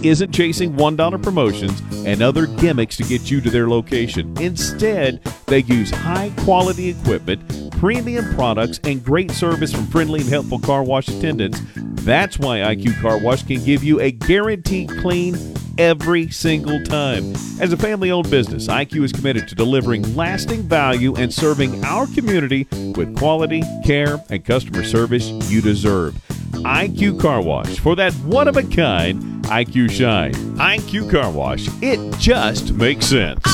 isn't chasing $1 promotions and other gimmicks to get you to their location. Instead, they use high-quality equipment, premium products, and great service from friendly and helpful car wash attendants. That's why IQ Car Wash can give you a guaranteed clean every single time. As a family-owned business, IQ is committed to delivering lasting value and serving our community with quality, care, and customer service you deserve. IQ Car Wash, for that one-of-a-kind IQ shine. IQ Car Wash, it just makes sense.